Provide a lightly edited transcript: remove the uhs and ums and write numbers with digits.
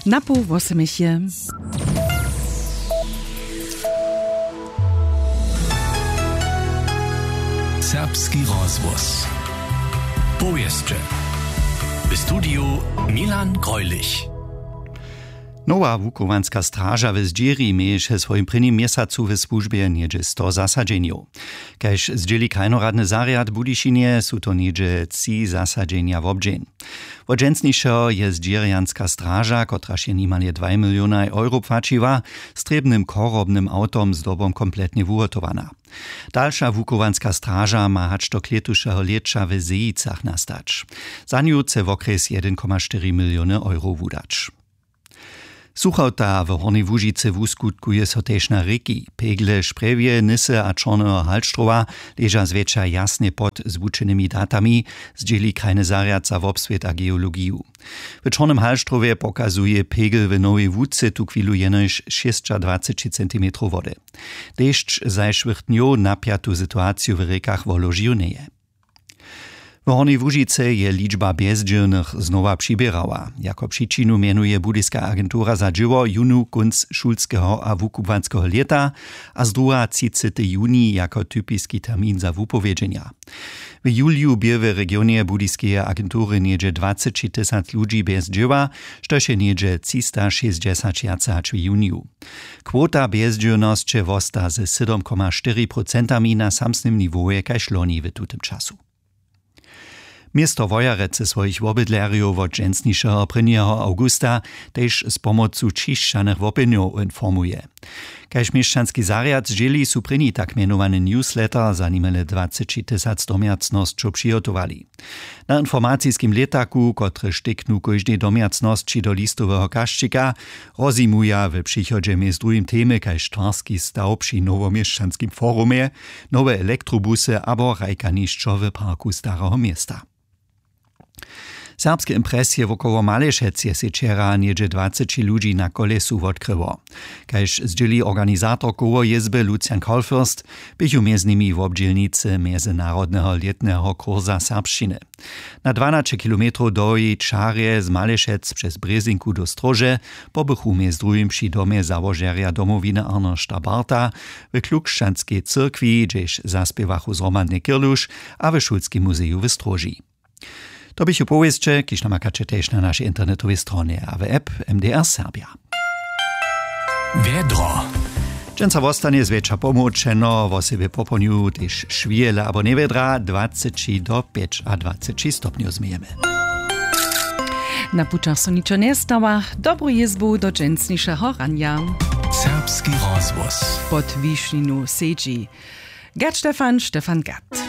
Na pół 8. Serbski rozvoz. Powieście. W studiu Milan Greulich. Nowa wukowanska straża w Zdziri mieješe swoim prvním mjesacu w służbie niedzie 100 zasadzeniów. Kaž zdzieli kajnoradny zariad Budyšinie, su to niedzie 3 zasadzenia w obdzień. Wodźensniejszo je Zdzirianska straża, kotraż je niemalje 2 miliony euro płaciła, strebnym korobnym autom z dobą kompletnie wugotowana. Dalsza wukowanska straża ma hać do kletuszego lecza w Zejicach nastać. Za nią chce w okres 1,4 miliony euro wudać. Suchota w Hornej Łužicy wuskutkuje so tež na reki. Pegle Šprevje, Nisse a Čorného Halštrova leža zväčša jasne pod zvučenými datami, zdzieli krajny zariad za wobsvet a geologiju. W Čornym Halštrove pokazuje pegel w Nowej Łuce tu chwilu jenož 620 cm wody. Deszcz zajszwych dniów napiatu sytuację w rekach woložił neje. W Hornej Łužice je liczba bezdzielnych znowa przybierała. Jako przyczynu mianuje Budyska agentura za dzieło junu kunc szulskiego a wukuwanskiego leta, a z druga 30 juni jako typiski termin za wupowiedzenia. W juliu bie w regionie Budyskiej agentury niedzie 20 000 ludzi bez dzieła, što się niedzie 360 w juniu. Kwota bezdzielności wosta z 7,4% na samsnym niwoje kaž loni w tutem czasu. Miasto Wojarece swoich wobydlerjów od dżęsniejszego 1. augusta też z pomocą čišćanych opinionów informuje. Kaž mieszczanski zariad zdzieli su pryni tak mianowany newsletter za nimele 20 000 domiacnosćów przygotowali. Na informacijskim letaku, który sztyknu każdej domiacności do listowego kaščika, rozimuje w przychodzie między drugim temy kaž twarski staw przy nowomieszczanskim forumie, nowe elektrobusy abo rajkaniszczo w parku Starego Miasta. Serbskie impresje wokoło Malešec se wczera niedzie 20 ludzi na kolesu odkryło. Kaž zdzieli organizator koło jezby Lucian Kolfürst, bychu między nimi w obdzielnicy międzynarodnego letnego kursa serbszczyny. Na 12 km do jej Czarje z Malešec przez Brezinku do Strože pobychu między drugim przy domie założeria domowiny Arnošta Barta, w Klukšćanskiej cyrkwi, gdzieś zaspiewachu z Romadny Kirluš, a w Šulskim muzeju w Stroži. To bych opowieście, kiż namakacie też na naszej internetowej stronie, a w app MDR Serbia. Wiedro. Dżęca wostanie zwiecza pomoczeno, wo sobie poponiu też szwiele albo niewiedra, 20 do 25 stopniów zmiejemy. Na puczach so niczo nie stała, dobrą jezbu do dżęsniejszego rania. Serbski rozvoz. Pod Wiśninu sedzi Gat Stefan Gat.